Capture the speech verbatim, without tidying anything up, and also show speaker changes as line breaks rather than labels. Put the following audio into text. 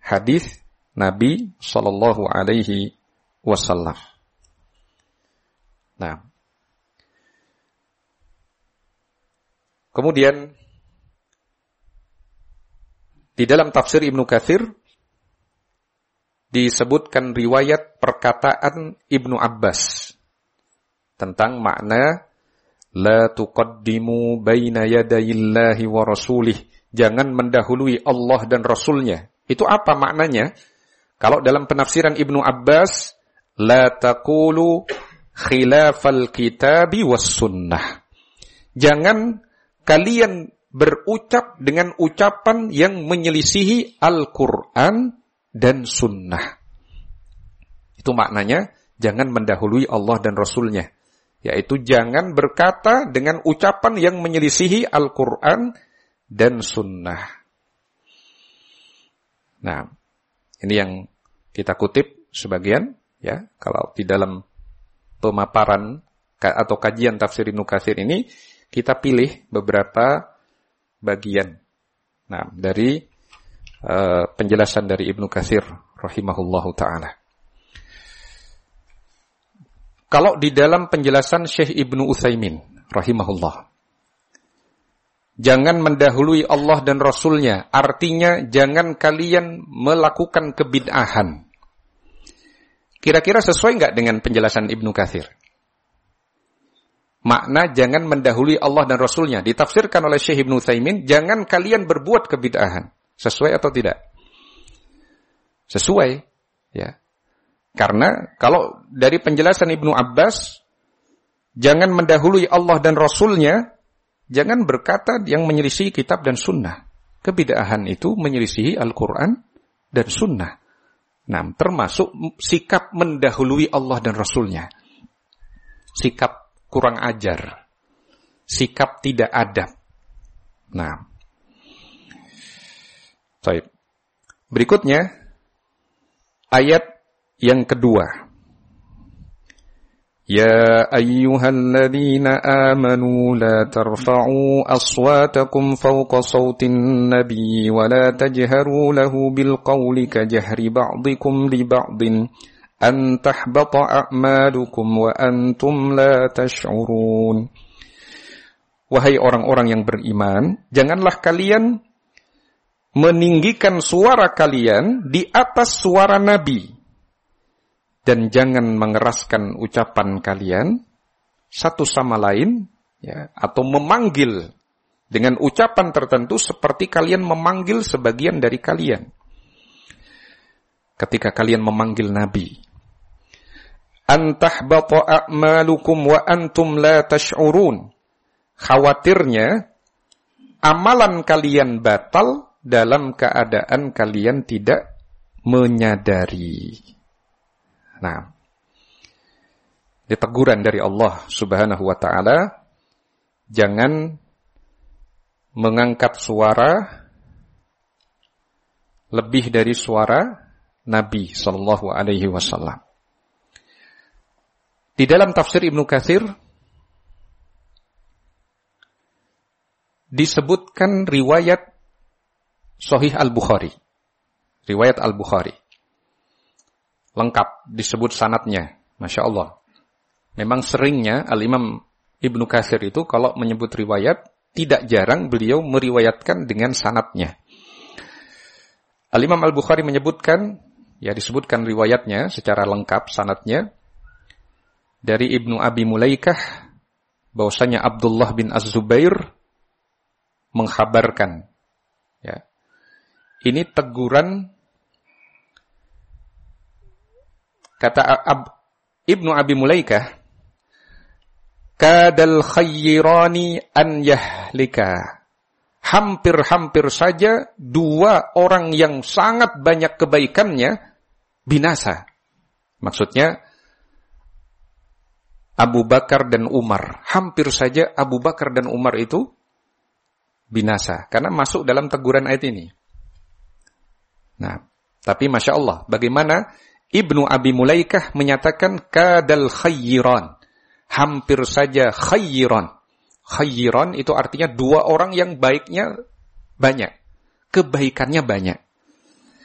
hadis Nabi sallallahu alaihi wasallam. Nah, kemudian di dalam tafsir Ibnu Katsir disebutkan riwayat perkataan Ibnu Abbas tentang makna la tuqaddimu baina yadayillahi wa rasulih. Jangan mendahului Allah dan Rasulnya. Itu apa maknanya? Kalau dalam penafsiran Ibnu Abbas, la taqulu khilafal kitabi was sunnah. Jangan kalian berucap dengan ucapan yang menyelisihi Al-Quran dan sunnah. Itu maknanya, jangan mendahului Allah dan Rasulnya. Yaitu jangan berkata dengan ucapan yang menyelisihi Al-Quran dan sunnah. Nah, ini yang kita kutip sebagian, ya. Kalau di dalam pemaparan atau kajian tafsir Ibnu Katsir ini, kita pilih beberapa bagian. Nah, dari uh, penjelasan dari Ibnu Katsir rahimahullahu ta'ala. Kalau di dalam penjelasan Syekh Ibnu Utsaimin rahimahullah, jangan mendahului Allah dan Rasulnya, artinya jangan kalian melakukan kebid'ahan. Kira-kira sesuai enggak dengan penjelasan Ibnu Katsir? Makna jangan mendahului Allah dan Rasulnya ditafsirkan oleh Syekh Ibnu Utsaimin, jangan kalian berbuat kebid'ahan. Sesuai atau tidak? Sesuai, ya. Karena kalau dari penjelasan Ibnu Abbas, jangan mendahului Allah dan Rasulnya, jangan berkata yang menyelisihi kitab dan sunnah. Kebid'ahan itu menyelisihi Al-Quran dan sunnah. Nah, termasuk sikap mendahului Allah dan Rasulnya. Sikap kurang ajar. Sikap tidak adab. Nah. Baik. Berikutnya, ayat yang kedua. Ya ayyuhalladzina amanu la tarfa'u aswatakum fawqa sawtin nabi wa la tajharu lahu bil qawli ka jahri ba'dikum li ba'din an tahbata a'malukum wa antum la tash'urun. Wahai orang-orang yang beriman, janganlah kalian meninggikan suara kalian di atas suara nabi. Dan jangan mengeraskan ucapan kalian satu sama lain, ya, atau memanggil dengan ucapan tertentu seperti kalian memanggil sebagian dari kalian. Ketika kalian memanggil Nabi. Antahbata a'malukum wa antum la tash'urun. Khawatirnya amalan kalian batal dalam keadaan kalian tidak menyadari. Nah, ini teguran dari Allah Subhanahu wa ta'ala, jangan mengangkat suara lebih dari suara Nabi sallallahu alaihi wasallam. Di dalam tafsir Ibnu Katsir disebutkan riwayat Sahih Al-Bukhari. Riwayat Al-Bukhari. Lengkap disebut sanadnya. Masya Allah. Memang seringnya Al-Imam Ibnu Katsir itu kalau menyebut riwayat, tidak jarang beliau meriwayatkan dengan sanadnya. Al-Imam Al-Bukhari menyebutkan, ya disebutkan riwayatnya secara lengkap sanadnya, dari Ibnu Abi Mulaikah, bahwasanya Abdullah bin Az-Zubair mengkhabarkan. Ya. Ini teguran. Kata Ab, Ibnu Abi Mulaikah, kadal khayyirani an yahlika. Hampir-hampir saja dua orang yang sangat banyak kebaikannya binasa. Maksudnya Abu Bakar dan Umar. Hampir saja Abu Bakar dan Umar itu binasa. Karena masuk dalam teguran ayat ini. Nah, tapi Masya Allah, bagaimana Ibnu Abi Mulaikah menyatakan kadal khayyiran. Hampir saja khayyiran. Khayyiran itu artinya dua orang yang baiknya banyak. Kebaikannya banyak.